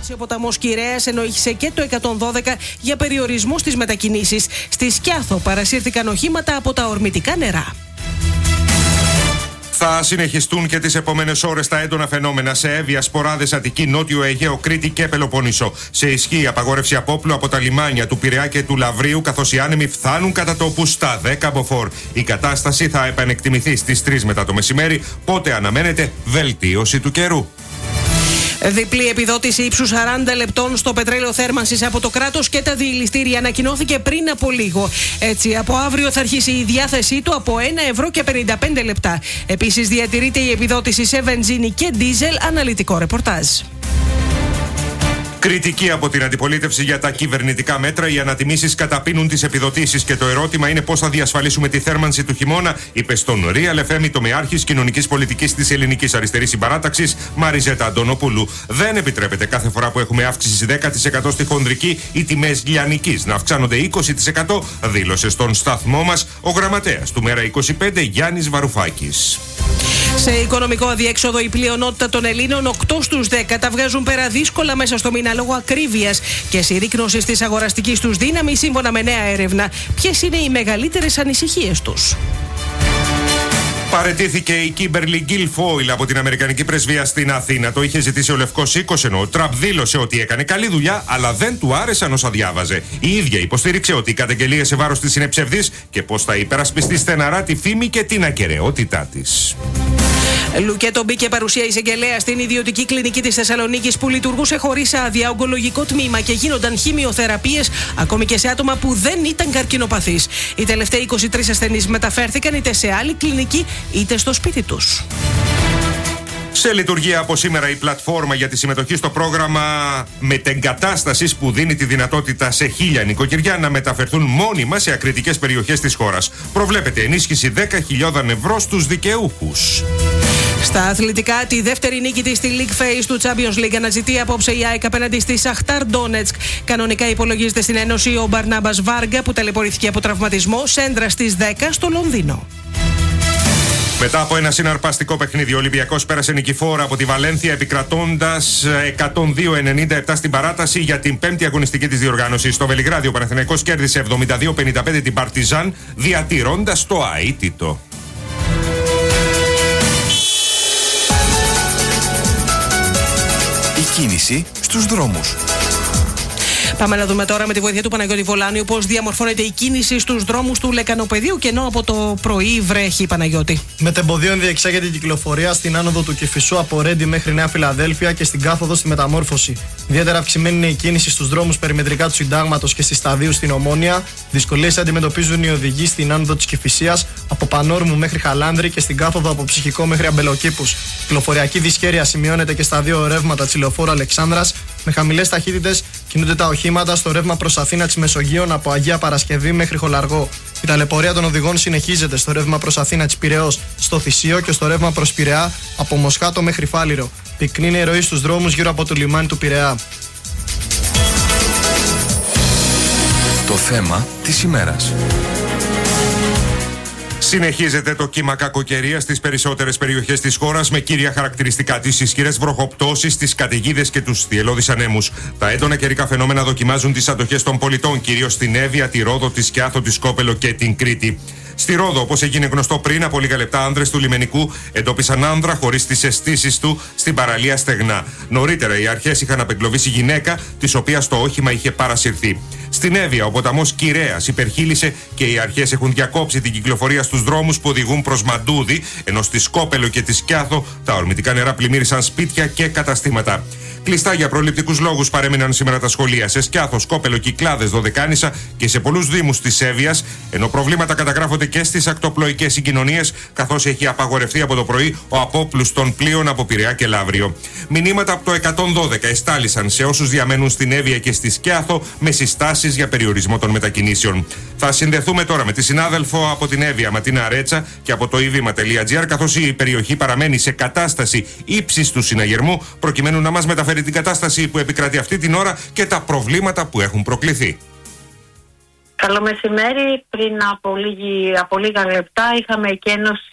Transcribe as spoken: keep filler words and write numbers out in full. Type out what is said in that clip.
Ο ποταμός Κυρέας ενόχισε και το εκατόν δώδεκα για περιορισμού στις μετακινήσεις. Στη Σκιάθο παρασύρθηκαν οχήματα από τα ορμητικά νερά. Θα συνεχιστούν και τις επόμενες ώρες τα έντονα φαινόμενα σε Εύβοια, Σποράδες, Αττική, Νότιο Αιγαίο, Κρήτη και Πελοπόννησο. Σε ισχύ απαγόρευση απόπλου από τα λιμάνια του Πειραιά και του Λαβρίου, καθώς οι άνεμοι φθάνουν κατά τόπου στα δέκα μποφόρ. Η κατάσταση θα επανεκτιμηθεί στις τρεις μετά το μεσημέρι, πότε αναμένεται βελτίωση του καιρού. Διπλή επιδότηση ύψους σαράντα λεπτών στο πετρέλαιο θέρμανσης από το κράτος και τα διελιστήρια ανακοινώθηκε πριν από λίγο. Έτσι, από αύριο θα αρχίσει η διάθεσή του από ένα ευρώ και πενήντα πέντε λεπτά. Επίσης, διατηρείται η επιδότηση σε βενζίνη και ντίζελ. Αναλυτικό ρεπορτάζ. Κριτική από την αντιπολίτευση για τα κυβερνητικά μέτρα. Οι ανατιμήσεις καταπίνουν τις επιδοτήσεις και το ερώτημα είναι πώς θα διασφαλίσουμε τη θέρμανση του χειμώνα, είπε στον Real εφ εμ η τομεάρχης κοινωνικής πολιτικής της Ελληνικής Αριστερής Συμπαράταξης, Μαριζέτα Αντωνοπούλου. Δεν επιτρέπεται κάθε φορά που έχουμε αύξηση δέκα τοις εκατό στη χονδρική οι τιμές λιανικής να αυξάνονται είκοσι τοις εκατό, δήλωσε στον σταθμό μας ο γραμματέας του Μέρα είκοσι πέντε Γιάννης Βαρουφάκης. Σε οικονομικό αδιέξοδο, η πλειονότητα των Ελλήνων, οκτώ στους δέκα, τα βγάζουν πέρα δύσκολα μέσα στο μήνα λόγω ακρίβειας και συρρίκνωσης της αγοραστικής τους δύναμης, σύμφωνα με νέα έρευνα. Ποιες είναι οι μεγαλύτερες ανησυχίες τους? Παραιτήθηκε η Κίμπερλι Γκίλφόιλ από την Αμερικανική πρεσβεία στην Αθήνα. Το είχε ζητήσει ο Λευκός Οίκος, ενώ ο Τραμπ δήλωσε ότι έκανε καλή δουλειά, αλλά δεν του άρεσαν όσα διάβαζε. Η ίδια υποστήριξε ότι οι καταγγελίες σε βάρος της είναι ψευδείς και πως θα υπερασπιστεί στεναρά τη φήμη και την ακεραιότητά της. Λουκέτο μπήκε παρουσία εισαγγελέα στην ιδιωτική κλινική της Θεσσαλονίκης που λειτουργούσε χωρίς άδεια ογκολογικό τμήμα και γίνονταν χημειοθεραπείες ακόμη και σε άτομα που δεν ήταν καρκινοπαθείς. Οι τελευταίοι είκοσι τρεις ασθενείς μεταφέρθηκαν είτε σε άλλη κλινική είτε στο σπίτι τους. Σε λειτουργία από σήμερα η πλατφόρμα για τη συμμετοχή στο πρόγραμμα μετεγκατάστασης που δίνει τη δυνατότητα σε χίλια νοικοκυριά να μεταφερθούν μόνιμα σε ακριτικές περιοχές της χώρας. Προβλέπεται ενίσχυση δέκα χιλιάδες ευρώ στους δικαιούχους. Στα αθλητικά, τη δεύτερη νίκη της στη League Phase του Champions League αναζητεί απόψε η ΑΕΚ απέναντι στη Σαχτάρ Ντόνετσκ. Κανονικά υπολογίζεται στην Ένωση ο Μπαρνάμπας Βάργα που ταλαιπωρήθηκε από τραυματισμό, σέντρα στις δέκα στο Λονδίνο. Μετά από ένα συναρπαστικό παιχνίδι, ο Ολυμπιακός πέρασε νικηφόρα από τη Βαλένθια, επικρατώντας εκατόν δύο ενενήντα επτά στην παράταση για την πέμπτη αγωνιστική της διοργάνωσης. Στο Βελιγράδι, ο Παναθηναϊκός κέρδισε εβδομήντα δύο πενήντα πέντε την Παρτιζάν, διατηρώντας το αίτητο. Η κίνηση στους δρόμους. Πάμε να δούμε τώρα με τη βοήθεια του Παναγιώτη Βολάνιου πώς διαμορφώνεται η κίνηση στους δρόμους του Λεκανοπεδίου και ενώ από το πρωί βρέχει, Παναγιώτη. Μετεμποδίων διεξάγεται η κυκλοφορία στην άνοδο του Κηφισού από Ρέντι μέχρι Νέα Φιλαδέλφια και στην κάθοδο στη Μεταμόρφωση. Ιδιαίτερα αυξημένη είναι η κίνηση στους δρόμους περιμετρικά του Συντάγματος και στη Σταδίου στην Ομόνια. Δυσκολίες αντιμετωπίζουν οι οδηγοί στην άνοδο της Κηφισίας από Πανόρμου μέχρι Χαλάνδρη και στην κάθοδο από Ψυχικό μέχρι Αμπελοκήπους. Κυκλοφοριακή δυσχέρεια σημειώνεται και στα δύο ρεύματα της Λεωφόρου Αλεξάνδρας. Με χαμηλές ταχύτητες κινούνται τα οχήματα στο ρεύμα προς Αθήνα της Μεσογείων από Αγία Παρασκευή μέχρι Χολαργό. Η ταλαιπωρία των οδηγών συνεχίζεται στο ρεύμα προς Αθήνα της Πειραιώς στο Θησίο και στο ρεύμα προς Πειραιά από Μοσχάτο μέχρι Φάληρο. Πυκνή είναι η ροή στους δρόμους γύρω από το λιμάνι του Πειραιά. Το θέμα της ημέρας. Συνεχίζεται το κύμα κακοκαιρίας στις περισσότερες περιοχές της χώρας με κύρια χαρακτηριστικά τις ισχυρές βροχοπτώσεις, τις καταιγίδες και τους θυελλώδεις ανέμους. Τα έντονα καιρικά φαινόμενα δοκιμάζουν τις αντοχές των πολιτών, κυρίως στην Εύβοια, τη Ρόδο, τη Σκιάθο, τη Σκόπελο και την Κρήτη. Στη Ρόδο, όπως έγινε γνωστό πριν από λίγα λεπτά, άνδρες του λιμενικού εντόπισαν άνδρα χωρίς τις αισθήσεις του στην παραλία Στεγνά. Νωρίτερα, οι αρχές είχαν απεγκλωβίσει γυναίκα, της οποίας το όχημα είχε παρασυρθεί. Στην Εύβοια, ο ποταμός Κυρέας υπερχείλησε και οι αρχές έχουν διακόψει την κυκλοφορία στους δρόμους που οδηγούν προς Μαντούδι, ενώ στη Σκόπελο και τη Σκιάθο τα ορμητικά νερά πλημμύρισαν σπίτια και καταστήματα. Κλειστά για προληπτικούς λόγους παρέμειναν σήμερα τα σχολεία σε Σκιάθο, Σκόπελο, Κυκλάδες, Δωδεκάνησα και σε πολλούς δήμους της Εύβοιας, ενώ προβλήματα καταγράφονται και στις ακτοπλοϊκές συγκοινωνίες, καθώς έχει απαγορευτεί από το πρωί ο απόπλους των πλοίων από Πειραιά και Λαύριο. Μηνύματα από το εκατόν δώδεκα εστάλησαν σε όσους διαμένουν στην Εύβοια και στη Σκιάθο με συστάσεις για περιορισμό των μετακινήσεων. Θα συνδεθούμε τώρα με τη συνάδελφο από την Εύβοια, Ματίνα Ρέτσα, και από το ivima.gr, καθώς η περιοχή παραμένει σε κατάσταση ύψης του συναγερμού, προκειμένου να μας μεταφέρει την κατάσταση που επικρατεί αυτή την ώρα και τα προβλήματα που έχουν προκληθεί. Καλό μεσημέρι. Πριν από, λίγη, από λίγα λεπτά είχαμε εκένωση